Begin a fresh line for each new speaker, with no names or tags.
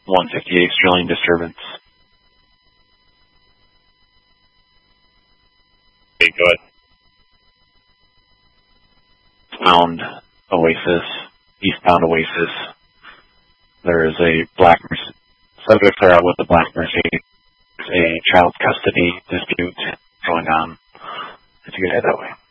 158 Sterling disturbance.
Okay, go ahead.
Found Oasis, eastbound Oasis. There is a black subjects are out with the black Mercedes. A child custody dispute going on. If you could head that way.